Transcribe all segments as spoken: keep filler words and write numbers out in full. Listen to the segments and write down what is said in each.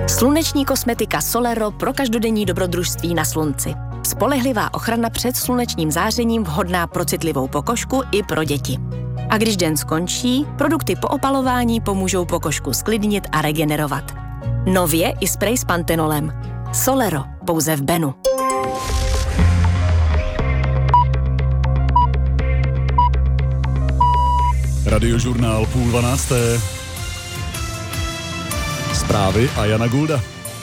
Sluneční kosmetika Solero pro každodenní dobrodružství na slunci. Spolehlivá ochrana před slunečním zářením vhodná pro citlivou pokožku i pro děti. A když den skončí, produkty po opalování pomůžou pokožku sklidnit a regenerovat. Nově i sprej s pantenolem. Solero, pouze v Benu. Radiožurnál půl dvanácté. Zprávy a Jana Gulda.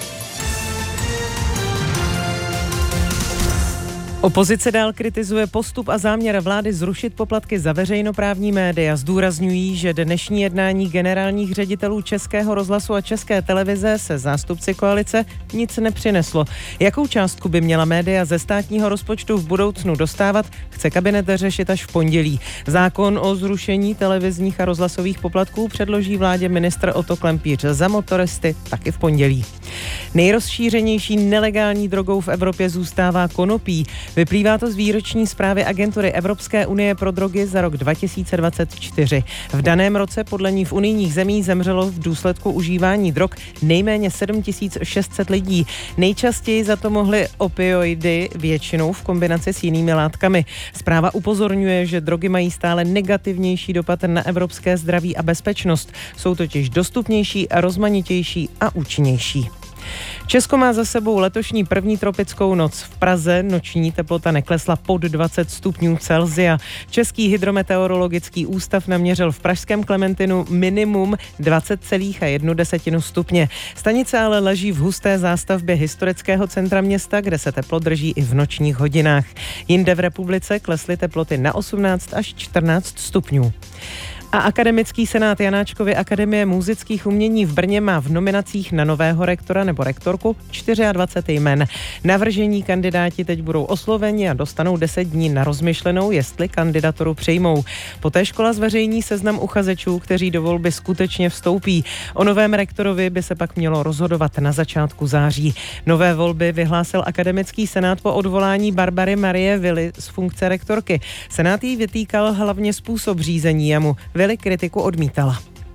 Opozice dál kritizuje postup a záměr vlády zrušit poplatky za veřejnoprávní média. Zdůrazňují, že dnešní jednání generálních ředitelů Českého rozhlasu a České televize se zástupci koalice nic nepřineslo. Jakou částku by měla média ze státního rozpočtu v budoucnu dostávat, chce kabinet řešit až v pondělí. Zákon o zrušení televizních a rozhlasových poplatků předloží vládě ministr Otto Klempíř, za motoristy taky v pondělí. Nejrozšířenější nelegální drogou v Evropě zůstává konopí. Vyplývá to z výroční zprávy agentury Evropské unie pro drogy za rok dva tisíce dvacet čtyři. V daném roce podle ní v unijních zemích zemřelo v důsledku užívání drog nejméně sedm tisíc šest set lidí. Nejčastěji za to mohly opioidy, většinou v kombinaci s jinými látkami. Zpráva upozorňuje, že drogy mají stále negativnější dopad na evropské zdraví a bezpečnost. Jsou totiž dostupnější, rozmanitější a účinnější. Česko má za sebou letošní první tropickou noc. V Praze noční teplota neklesla pod dvacet stupňů Celsia. Český hydrometeorologický ústav naměřil v pražském Klementinu minimum dvacet celá jedna stupně. Stanice ale leží v husté zástavbě historického centra města, kde se teplo drží i v nočních hodinách. Jinde v republice klesly teploty na osmnáct až čtrnáct stupňů. A akademický senát Janáčkovy akademie múzických umění v Brně má v nominacích na nového rektora nebo rektorku dvacet čtyři jmen. Navržení kandidáti teď budou osloveni a dostanou deset dní na rozmyšlenou, jestli kandidaturu přijmou. Poté škola zveřejní seznam uchazečů, kteří do volby skutečně vstoupí. O novém rektorovi by se pak mělo rozhodovat na začátku září. Nové volby vyhlásil akademický senát po odvolání Barbary Marie Vily z funkce rektorky. Senát jí vytýkal hlavně způsob řízení a mu Vily kritiku odmítala.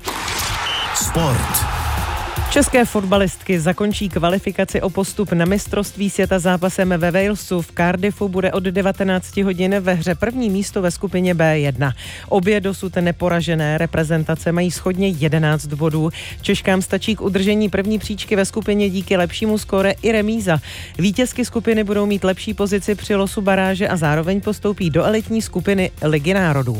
Sport. České fotbalistky zakončí kvalifikaci o postup na mistrovství světa zápasem ve Walesu. V Cardiffu bude od devatenáct hodin ve hře první místo ve skupině bé jedna. Obě dosud neporažené reprezentace mají shodně jedenáct bodů. Češkám stačí k udržení první příčky ve skupině díky lepšímu skóre i remíza. Vítězky skupiny budou mít lepší pozici při losu baráže a zároveň postoupí do elitní skupiny Ligy národů.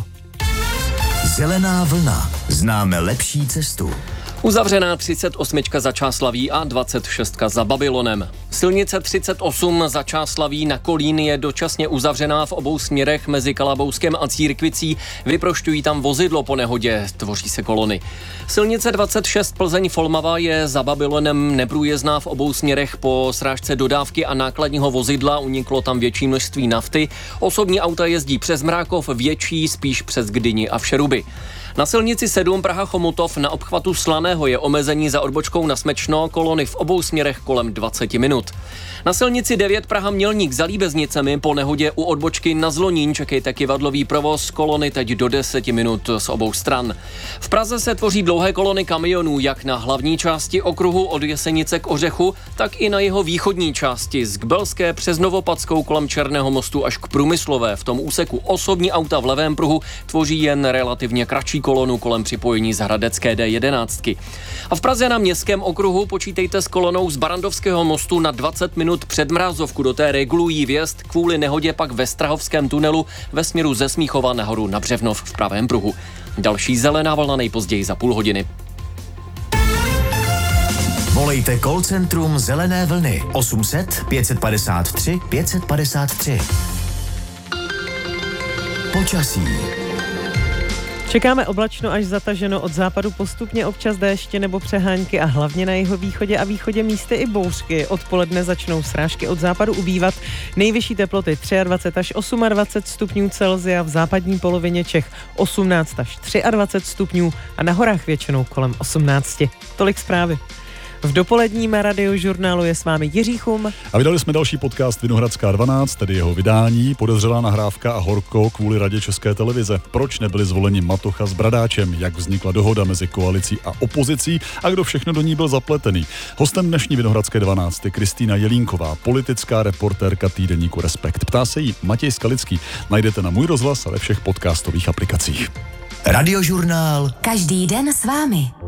Zelená vlna. Známe lepší cestu. Uzavřená třicet osm za Čáslaví a dvacet šest za Babylonem. Silnice třicet osm za Čáslaví na Kolín je dočasně uzavřená v obou směrech mezi Kalabouskem a Církvicí. Vyprošťují tam vozidlo po nehodě, tvoří se kolony. Silnice dvacet šest Plzeň-Folmava je za Babylonem neprůjezdná v obou směrech po srážce dodávky a nákladního vozidla. Uniklo tam větší množství nafty. Osobní auta jezdí přes Mrákov, větší spíš přes Gdyni a Všeruby. Na silnici sedm Praha-Chomutov na obchvatu Slaného je omezení za odbočkou na Smečno, kolony v obou směrech kolem dvacet minut. Na silnici devět Praha-Mělník za Líbeznicemi po nehodě u odbočky na Zlonín čekejte kyvadlový provoz, kolony teď do deseti minut z obou stran. V Praze se tvoří dlouhé kolony kamionů jak na hlavní části okruhu od Jesenice k Ořechu, tak i na jeho východní části z Kbelské přes Novopadskou kolem Černého mostu až k Průmyslové. V tom úseku osobní auta v levém pruhu tvoří jen relativně kratší kolonu kolem připojení z hradecké dé jedenáct. A v Praze na Městském okruhu počítejte s kolonou z Barandovského mostu na dvacet minut před Mrázovku, do té regulují vjezd, kvůli nehodě pak ve Strahovském tunelu ve směru ze Smíchova nahoru na Břevnov v pravém pruhu. Další zelená vlna nejpozději za půl hodiny. Volejte call centrum Zelené vlny osm set pět padesát tři pět padesát tři. Počasí. Čekáme oblačno až zataženo, od západu postupně občas déště nebo přehánky a hlavně na jeho východě a východě místy i bouřky. Odpoledne začnou srážky od západu ubývat. Nejvyšší teploty dvacet tři až dvacet osm stupňů Celsia, v západní polovině Čech osmnáct až dvacet tři stupňů a na horách většinou kolem osmnáct. Tolik zprávy. V dopoledním radiožurnálu je s vámi Jiří Chum. A vydali jsme další podcast Vinohradská dvanáct, tedy jeho vydání, podezřelá nahrávka a horko kvůli Radě České televize. Proč nebyli zvoleni Matocha s Bradáčem, jak vznikla dohoda mezi koalicí a opozicí a kdo všechno do ní byl zapletený. Hostem dnešní Vinohradské dvanáct je Kristýna Jelínková, politická reportérka týdeníku Respekt. Ptá se jí Matěj Skalický. Najdete na Můj rozhlas a ve všech podcastových aplikacích. Radiožurnál Každý den s vámi.